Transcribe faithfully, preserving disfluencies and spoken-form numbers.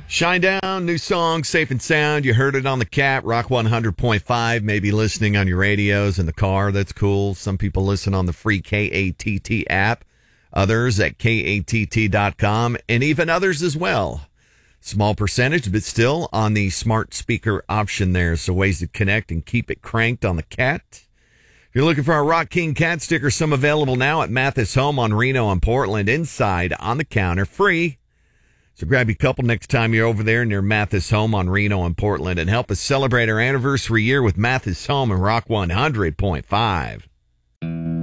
Shinedown, new song, Safe and Sound. You heard it on the Cat, Rock one hundred point five. Maybe listening on your radios in the car. That's cool. Some people listen on the free K A T T app. Others at K A T T dot com, and even others as well. Small percentage, but still on the smart speaker option there. So ways to connect and keep it cranked on the Cat. If you're looking for our Rock King Cat sticker, some available now at Mathis Home on Reno and Portland. Inside on the counter, free. So grab your couple next time you're over there near Mathis Home on Reno and Portland and help us celebrate our anniversary year with Mathis Home and Rock one hundred point five.